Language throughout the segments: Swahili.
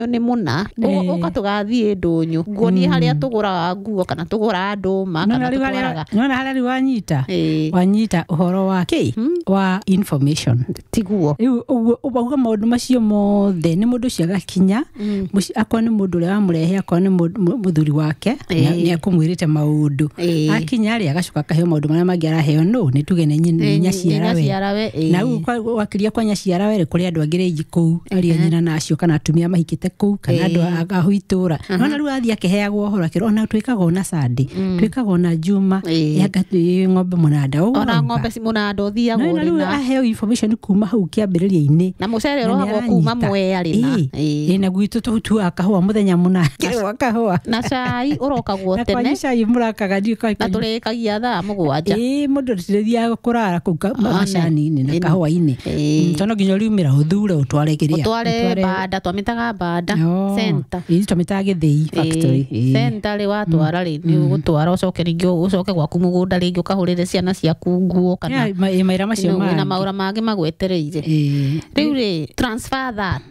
nĩ mũna ũka tũgathiĩ ndũnyũ nguonie harĩa tũgũraga nguo kana tũgũraga ndũma kana tũtwaraga nona harĩa wanyita ũhoro wa wa information tiguo ũguo ũbauga maũndũ macio mothe nĩ mũndũ ũcio agakinya akorwo nĩ mũndũ ũrĩa wamũrehe akorwo nĩ mũthuri wake nĩ akũmwĩrĩte maũndũ akinya rĩ agacoka akaheo maũndũ marĩa mangĩ araheo nĩ tuge nĩ nyaciarawe na ũguo wakiria kwa nyaciarawe kũrĩ andũ angĩ rĩngĩ kũu arĩa nyina nacio kana atumia mahikĩte kũu kana andũ agahu itũra nona rĩu athiĩ akĩheagwo ũhoro akĩrwo ona twĩkaga na Sunday twĩkaga na Juma yagatĩ ng'ombe mũnanda ona ng'ombe mũnanda ũthiagwo rĩ na rĩu aheo information kuma hau kĩambĩrĩria-inĩ na mũcere ũrogwo kuma Mwea rĩ na gwitũ tũtuaga kahũa mũthenya mũna kahũa na cai ũrokagwo tene na cai mũrakaga na tũrĩkagia thaa 7 mũndũ ndĩthiaga kũrara kũu macani-inĩ na kahũa-inĩ tondũ nginya riumĩra ũthure ũtware banda twamĩtaga banda center twamĩtaga Gĩthĩi factory center rĩ watwara rĩ nĩ ũgũtwara ũcoke rĩngĩ ũcoke gwaku mũgũnda rĩngĩ ũkahũrĩre ciana ciaku nguo kana maira macio mangĩ na maũra mangĩ magwetereire rĩu rĩ transfer that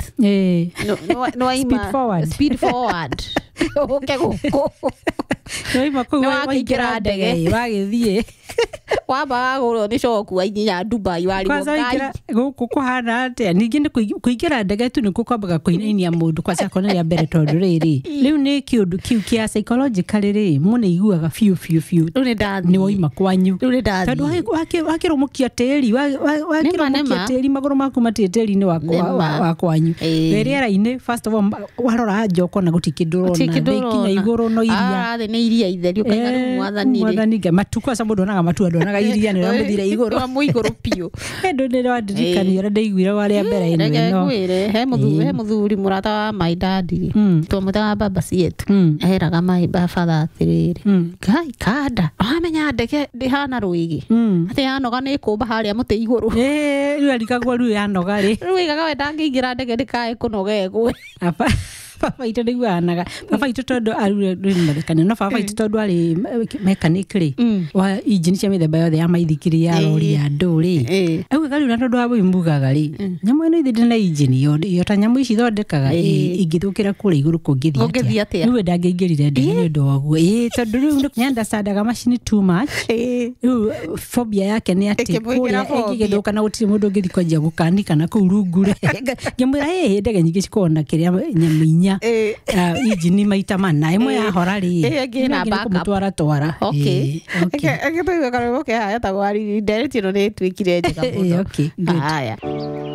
speed forward ũke gũkũ waingĩra ndege wagĩthiĩ wamba gũrwo nĩ coku wainyinya Dubai warimwo ngai gũkũ kũhana atĩa ningĩ nĩ kũingĩra ndege tu nĩ kwambaga kũinainia mũndũ kwa sakona rĩa mbere tondũ rĩrĩ rĩu nĩ kĩũndũ kĩu kĩa psychologically rĩ mũndũ aiguaga fiu nĩ woima kwanyu tondũ wakĩrũmũkia tĩri wakĩrũmũkia tĩri magũrũ maku matĩ tĩri-inĩ wa kwanyu rĩera-inĩ first of all warora njoko na gũtikĩndũrona nginya igũrũ no iria nĩ iria itherio kana rĩu mwathani matuko sa mũndũ onaga matu andũ onaga iria nĩ ramũthira igũrũ igũrũ piũ ndũ nĩ wandirikania ũrĩa ndaiguire warĩa mbere ĩno he mũthuri mũrata wa my daddy twamwĩtaga baba cietu aheraga my father atĩrĩrĩ ngai kanda wamenya ndege ndĩhana rũĩgĩ atĩ yanoga nĩ kũmba harĩa mũtĩ igũrũ rĩu arikagwo rĩu yanoga rĩ rĩu igaga we ndangĩingĩra ndege ndĩkae kũnogegwe baba itũ ndĩiguanaga baba itũ tondũ arĩmathekania no baba itũ tondũ arĩ mechanic rĩ wa engine cia mĩthemba yothe ya maithikiri ya rori ya andũ rĩ augaga rĩu na tondũ wa mũimugaga rĩ nyamũ ĩno ithĩ ndĩna engine yo ta nyamũ ici thondekaga ingĩthũkĩra kũrĩa igũrũ kũngĩthiĩ atĩa rĩu ndangĩingĩrire ndege nĩ ũndũ waguo tondũ rĩu nĩandacandaga macini too much rĩu phobia yake nĩ atĩ kũrĩa ĩngĩgĩthũka na gũtirĩ mũndũ ũngĩthiĩ kwanjia gũkanika na kũu rungu rĩ ngĩmwĩra ndege nyingĩ cikoragwo na kĩrĩa nyamũ inya injini maita mana ĩmwe yahora rĩ kũmũtwara twara eke tũigua karũgũ kehaya ta gwariri ndereti ĩno nĩ ĩtuĩkire njega mũno haya